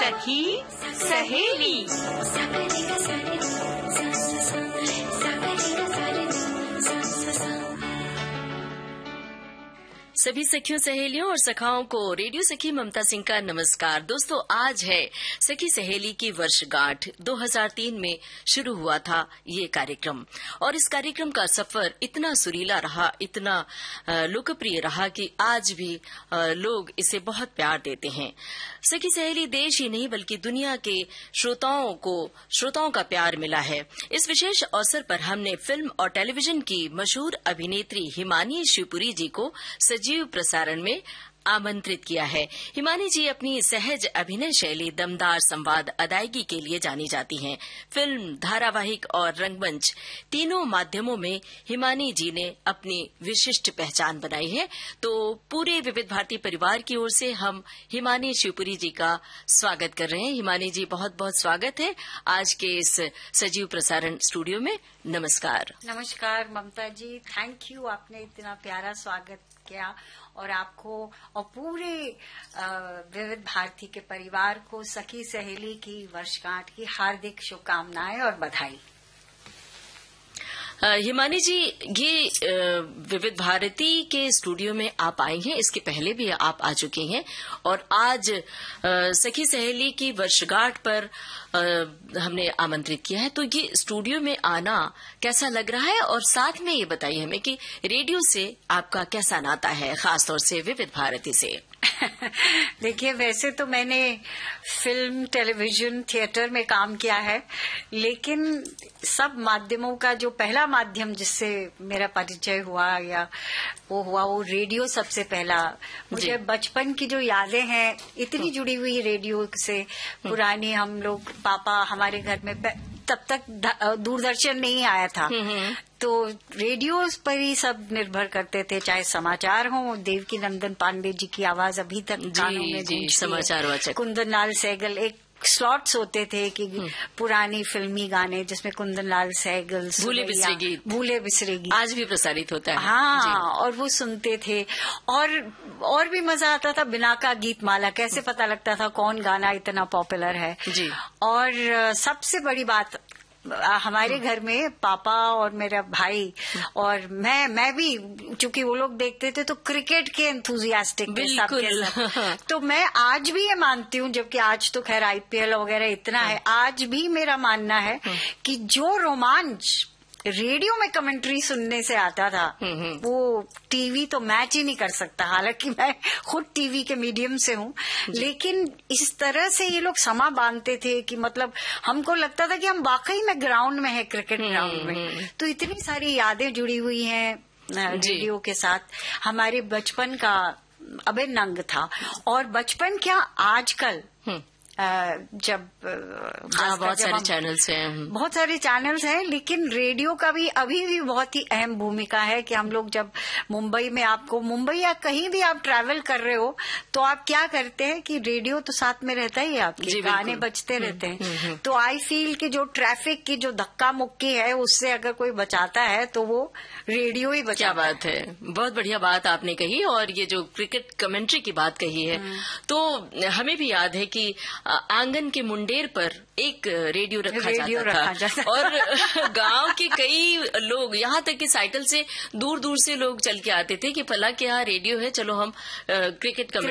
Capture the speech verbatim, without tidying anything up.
सखी सहेली। सभी सखियों सहेलियों और सखाओं को रेडियो सखी ममता सिंह का नमस्कार। दोस्तों, आज है सखी सहेली की वर्षगांठ। दो हज़ार तीन में शुरू हुआ था ये कार्यक्रम और इस कार्यक्रम का सफर इतना सुरीला रहा, इतना लोकप्रिय रहा कि आज भी लोग इसे बहुत प्यार देते हैं। सखी सहेली देश ही नहीं बल्कि दुनिया के श्रोताओं को श्रोताओं का प्यार मिला है। इस विशेष अवसर पर हमने फिल्म और टेलीविजन की मशहूर अभिनेत्री हिमानी शिवपुरी जी को सजीव प्रसारण में आमंत्रित किया है। हिमानी जी अपनी सहज अभिनय शैली, दमदार संवाद अदायगी के लिए जानी जाती हैं। फिल्म, धारावाहिक और रंगमंच तीनों माध्यमों में हिमानी जी ने अपनी विशिष्ट पहचान बनाई है। तो पूरे विविध भारती परिवार की ओर से हम हिमानी शिवपुरी जी का स्वागत कर रहे हैं। हिमानी जी, बहुत बहुत स्वागत है आज के इस सजीव प्रसारण स्टूडियो में। नमस्कार। नमस्कार ममता जी, थैंक यू, आपने इतना प्यारा स्वागत किया और आपको और पूरे विविध भारती के परिवार को सखी सहेली की वर्षगांठ की हार्दिक शुभकामनाएं और बधाई। हिमानी जी, ये विविध भारती के स्टूडियो में आप आई हैं, इसके पहले भी आप आ चुकी हैं और आज सखी सहेली की वर्षगांठ पर हमने आमंत्रित किया है। तो ये स्टूडियो में आना कैसा लग रहा है और साथ में ये बताइए हमें कि रेडियो से आपका कैसा नाता है, खासतौर से विविध भारती से। देखिए, वैसे तो मैंने फिल्म, टेलीविजन, थिएटर में काम किया है, लेकिन सब माध्यमों का जो पहला माध्यम जिससे मेरा परिचय हुआ या वो हुआ वो रेडियो सबसे पहला। मुझे बचपन की जो यादें हैं इतनी जुड़ी हुई रेडियो से, पुरानी, हम लोग, पापा हमारे घर में तब तक दूरदर्शन नहीं आया था, तो रेडियो पर ही सब निर्भर करते थे, चाहे समाचार हो। देवकी नंदन पांडे जी की आवाज अभी तक कानों में गूंजती है। समाचार वाचक कुंदन लाल सहगल, एक स्लॉट्स होते थे कि पुरानी फिल्मी गाने जिसमें कुंदन लाल सहगल, भूले बिसरे गीत, भूले बिसरे गीत आज भी प्रसारित होता है। हाँ, और वो सुनते थे और और भी मजा आता था। बिना का गीत माला, कैसे पता लगता था कौन गाना इतना पॉपुलर है जी। और सबसे बड़ी बात, हमारे घर में पापा और मेरा भाई और मैं मैं भी, चूंकि वो लोग देखते थे तो क्रिकेट के एंथुजियास्टिक बिल्कुल। तो मैं आज भी ये मानती हूँ, जबकि आज तो खैर आईपीएल वगैरह इतना है, आज भी मेरा मानना है कि जो रोमांच रेडियो में कमेंट्री सुनने से आता था वो टीवी तो मैच ही नहीं कर सकता। हालांकि मैं खुद टीवी के मीडियम से हूँ, लेकिन इस तरह से ये लोग समा बांधते थे कि मतलब हमको लगता था कि हम वाकई में ग्राउंड में है, क्रिकेट ग्राउंड में। तो इतनी सारी यादें जुड़ी हुई हैं रेडियो के साथ। हमारे बचपन का अभिन्न अंग था। और बचपन क्या, आजकल जब हाँ, बहुत सारे चैनल्स हैं, बहुत सारे चैनल्स हैं, लेकिन रेडियो का भी अभी भी बहुत ही अहम भूमिका है कि हम लोग जब मुंबई में, आपको मुंबई या कहीं भी आप ट्रैवल कर रहे हो तो आप क्या करते हैं कि रेडियो तो साथ में रहता ही है, आपके गाने बजते रहते हैं। तो आई फील कि जो ट्रैफिक की जो धक्का मुक्की है उससे अगर कोई बचाता है तो वो रेडियो ही बचाता। क्या बात है, बहुत बढ़िया बात आपने कही। और ये जो क्रिकेट कमेंट्री की बात कही है, तो हमें भी याद है कि आंगन के मुंडेर पर एक रेडियो रखा रेडियो जाता रखा था जाता। और गांव के कई लोग, यहाँ तक कि साइकिल से दूर दूर से लोग चल के आते थे कि फला के यहाँ रेडियो है, चलो हम क्रिकेट